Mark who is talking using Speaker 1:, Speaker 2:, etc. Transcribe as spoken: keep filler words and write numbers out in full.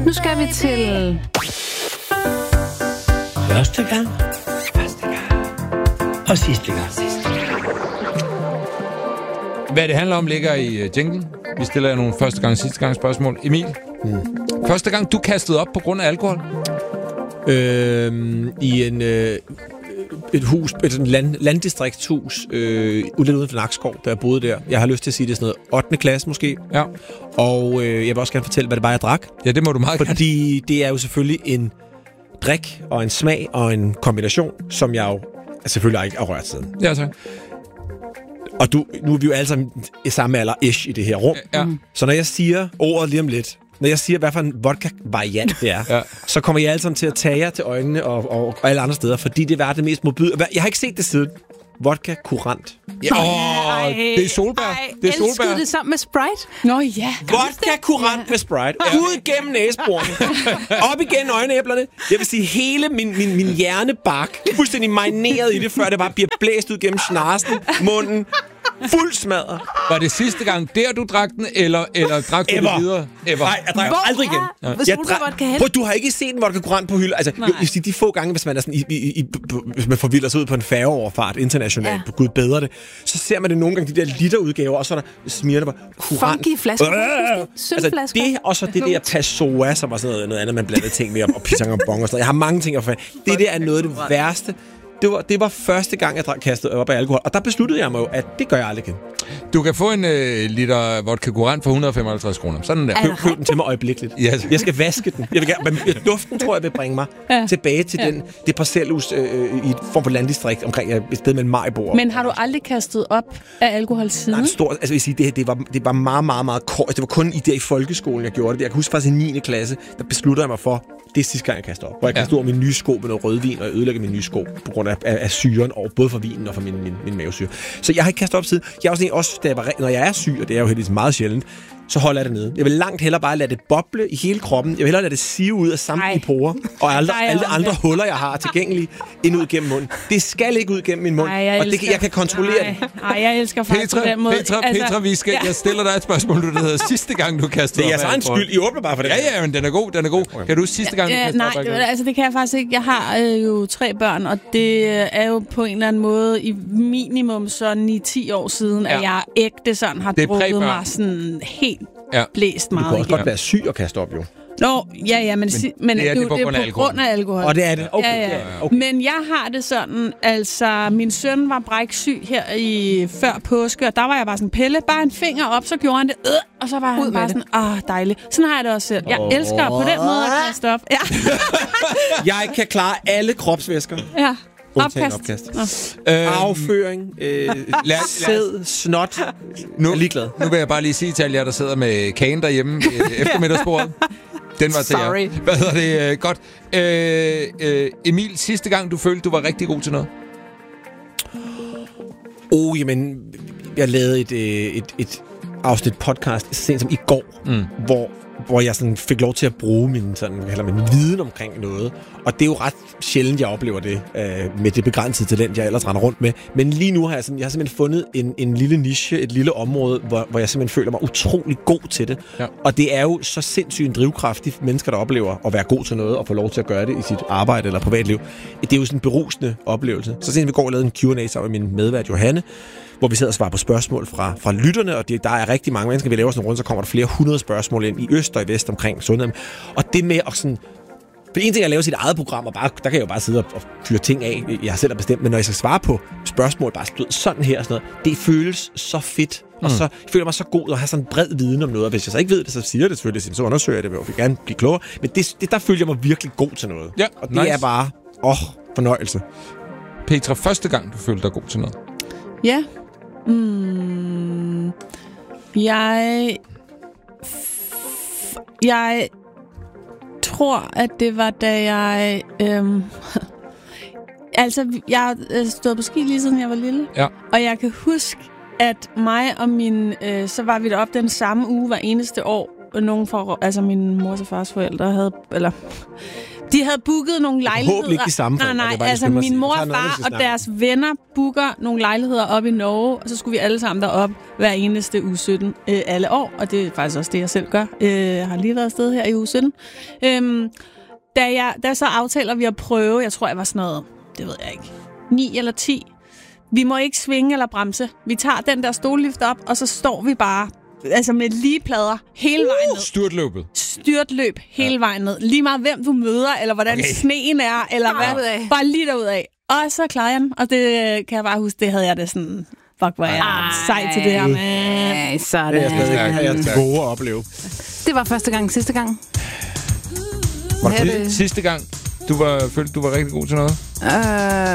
Speaker 1: Nu skal vi til...
Speaker 2: Første gang. Første gang. Og sidste gang.
Speaker 3: Hvad det handler om, ligger i uh, jinglen. Vi stiller jer nogle første gang og sidste gang spørgsmål. Emil, mm. første gang du kastede op på grund af alkohol?
Speaker 4: Øhm, I en... Øh et hus, et land, landdistriktshus, øh, lidt uden for Nakskov, der jeg boede der. Jeg har lyst til at sige, det er sådan noget ottende klasse måske.
Speaker 3: Ja.
Speaker 4: Og øh, jeg vil også gerne fortælle, hvad det var, jeg drak.
Speaker 3: Ja, det må du meget gerne.
Speaker 4: Fordi det er jo selvfølgelig en drik og en smag og en kombination, som jeg jo selvfølgelig ikke har rørt siden.
Speaker 3: Ja, tak.
Speaker 4: Og du, nu er vi jo alle sammen i samme alder-ish i det her rum.
Speaker 3: Ja.
Speaker 4: Så når jeg siger ordet lige om lidt, når jeg siger, hvad for en vodka-variant det er, ja. så kommer jeg alle sammen til at tage jer til øjnene og, og, og alle andre steder, fordi det var det mest modbyde. Jeg har ikke set det siden. Vodka kurant.
Speaker 3: Ja, åh, det er solbær.
Speaker 1: Ej,
Speaker 3: det er solbær.
Speaker 1: elskede det sammen med Sprite.
Speaker 5: Nå ja.
Speaker 4: Vodka kurant ja. med Sprite. Ja. Ud gennem næseborene. Op igen øjenæblerne. Jeg vil sige, hele min, min, min hjernebark fuldstændig marineret i det, før det bare bliver blæst ud gennem snarsen, munden. Fuld smadret.
Speaker 3: Var det sidste gang, der du drak den, eller, eller drak du
Speaker 4: Ever.
Speaker 3: det videre?
Speaker 4: Ever. Nej, jeg drikker aldrig igen.
Speaker 1: Ja.
Speaker 4: Jeg drak... Prøv, du har ikke set en vodka kurant på hylde. Altså, jo, jeg siger, de få gange, hvis man er sådan i, i, i, hvis man forvilder sig ud på en færgeoverfart internationalt, ja. på Gud bedre det, så ser man det nogle gange, de der literudgaver, og så er der smiger der bare kurant.
Speaker 1: Funky flasker.
Speaker 4: Øh, altså, det, og så det der Passoa, som var sådan noget, noget andet, man blandede ting med, og pisang og bong og sådan noget. Jeg har mange ting at få. Det der er noget af det værste. Det var, det var første gang, jeg drak kastet op af alkohol. Og der besluttede jeg mig jo, at det gør jeg aldrig igen.
Speaker 3: Du kan få en øh, liter vodka kurant for et hundrede og femoghalvtreds kroner. Sådan der.
Speaker 4: Køb, køb den til mig øjeblikkeligt. Yes. Jeg skal vaske den. Jeg vil gerne, duften tror jeg vil bringe mig ja. tilbage til ja. den, det parcelhus øh, i et form for landdistrikt omkring et sted mellem Maribo.
Speaker 5: Men har du aldrig kastet op af alkohol siden?
Speaker 4: Nej, stort, altså jeg vil sige, det, det, var, det var meget, meget, meget kort. Det var kun i der i folkeskolen, jeg gjorde det. Jeg kan huske faktisk i niende klasse, der besluttede jeg mig for, det er sidste gang, jeg kaster op. Hvor jeg kastede ja. over mine nye sko med noget rødvin, og jeg ødelægger mine nye sko på grund af, af, af syren, og både for vinen og for min, min, min mavesyre. Så jeg har ikke kastet op siden. Jeg er også, også da jeg var, når jeg er syg, og det er jo heldigvis meget sjældent, så holder jeg det nede. Jeg vil langt hellere bare lade det boble i hele kroppen. Jeg vil hellere lade det sive ud af samtlige porer, og alle, alle andre huller, jeg har tilgængelige, ind ud gennem munden. Det skal ikke ud gennem min mund,
Speaker 5: Ej, jeg
Speaker 4: og det, jeg kan kontrollere
Speaker 5: nej,
Speaker 4: det.
Speaker 5: Nej, jeg elsker faktisk
Speaker 3: Petra,
Speaker 5: på den måde.
Speaker 3: Petra, altså, Petra, vi skal, ja. jeg stiller dig et spørgsmål, du der hedder sidste gang, du kastede op.
Speaker 4: Det er jeres egen skyld. I åbner bare for det.
Speaker 3: Ja, ja, men den er god, den er god. Kan du sidste gang, du
Speaker 5: ja,
Speaker 3: kastede
Speaker 5: nej,
Speaker 3: op? Nej,
Speaker 5: det, altså det kan jeg faktisk ikke. Jeg har øh, jo tre børn, og det er jo på en eller anden måde i minimum så ni til ti år siden, ja. at jeg ægte sådan har drukket mig sådan helt ja. blæst meget.
Speaker 4: Du kan også godt være syg og kaste op, jo.
Speaker 5: Nå, ja, ja, men, men, men
Speaker 3: det er,
Speaker 5: det,
Speaker 3: det på,
Speaker 5: det er
Speaker 3: grund,
Speaker 5: på
Speaker 3: af
Speaker 5: grund af alkohol.
Speaker 4: Og det er det? Okay.
Speaker 5: Ja, ja.
Speaker 4: Okay.
Speaker 5: Men jeg har det sådan, altså, min søn var bræksyg her i før påske, og der var jeg bare sådan, Pelle, bare en finger op, så gjorde han det, øh, og så var han bare sådan, ah, dejligt. Sådan har jeg det også selv. Jeg oh. elsker på den måde at kaste op. Ja.
Speaker 4: Jeg kan klare alle kropsvæsker.
Speaker 5: Ja.
Speaker 4: Opkast. opkast. Øhm, Afføring, øh, sæd, snot.
Speaker 3: Nu,
Speaker 4: jeg er ligeglad.
Speaker 3: Nu vil jeg bare lige sige til alle jer, der sidder med kagen derhjemme øh, eftermiddagsbordet. Den var til
Speaker 1: Sorry.
Speaker 3: jer. Hvad hedder det? Øh, godt. Øh, øh, Emil, sidste gang du følte, du var rigtig god til noget?
Speaker 4: Åh, oh, jamen, jeg lavede et, et, et afsnit podcast sent som i går, mm. hvor hvor jeg sådan fik lov til at bruge min, sådan, hvad min viden omkring noget. Og det er jo ret sjældent, jeg oplever det øh, med det begrænsede talent, jeg ellers render rundt med. Men lige nu har jeg, sådan, jeg har simpelthen fundet en, en lille niche, et lille område, hvor, hvor jeg simpelthen føler mig utrolig god til det. Ja. Og det er jo så sindssygt en drivkraftig mennesker, der oplever at være god til noget og få lov til at gøre det i sit arbejde eller privatliv. Det er jo sådan en berusende oplevelse. Så sent vi går og lavede en Q and A sammen med min medvært Johanne, hvor vi sidder og svarer på spørgsmål fra, fra lytterne, og det, der er rigtig mange mennesker, vi laver sådan en runde, så kommer der flere hundrede spørgsmål ind i øst og i vest omkring sundhed. Og det med at sådan... For en ting er at lave sit eget program, og bare, der kan jeg jo bare sidde og, og fyre ting af, jeg har selv har bestemt, men når jeg skal svare på spørgsmål, bare stød sådan her og sådan noget, det føles så fedt, mm. og så jeg føler mig så god at have sådan en bred viden om noget, og hvis jeg så ikke ved det, så siger jeg det selvfølgelig, så undersøger jeg det, og jeg vil gerne blive klogere, men det, det, der føler jeg mig virkelig god til noget.
Speaker 3: Ja,
Speaker 4: og det
Speaker 3: nice.
Speaker 4: er bare, åh, fornøjelse.
Speaker 3: Petra, første gang du følte dig god til noget?
Speaker 5: Ja. Mm, jeg jeg tror, at det var da jeg øhm, altså jeg har stået på ski lige siden jeg var lille,
Speaker 3: ja.
Speaker 5: Og jeg kan huske, at mig og min øh, så var vi deroppe den samme uge hver eneste år. Nogen for, altså min mors og fars forældre havde, eller De havde booket nogle lejligheder.
Speaker 4: Håber ikke de samme
Speaker 5: Nej,
Speaker 4: forældre, det
Speaker 5: nej,
Speaker 4: er bare
Speaker 5: altså
Speaker 4: det, man
Speaker 5: min
Speaker 4: siger.
Speaker 5: mor
Speaker 4: Så er
Speaker 5: og
Speaker 4: noget, vi
Speaker 5: far
Speaker 4: skal
Speaker 5: og
Speaker 4: snakke om.
Speaker 5: deres venner booker nogle lejligheder op i Norge, og så skulle vi alle sammen derop hver eneste uge sytten øh, alle år, og det er faktisk også det, jeg selv gør. Øh, jeg har lige været afsted her i uge sytten. Øhm, da, jeg, da så aftaler vi at prøve, jeg tror, jeg var sådan noget, det ved jeg ikke, ni eller ti. Vi må ikke svinge eller bremse. Vi tager den der stollift op, og så står vi bare altså med lige plader hele vejen ned.
Speaker 3: Styrtløbet.
Speaker 5: Styrtløb hele ja. vejen ned. Lige meget hvem du møder, eller hvordan okay. sneen er, eller hvad. Bare lige derudad. Og så klarede jeg den, og det kan jeg bare huske, det havde jeg det sådan, fuck, hvor jeg sej til det her, man.
Speaker 1: Ej, sådan.
Speaker 4: Det er jeg stadig jeg våger at opleve.
Speaker 1: Det var første gang, sidste gang.
Speaker 3: Var det sidste gang, du var, følte, du var rigtig god til noget?
Speaker 1: Øh...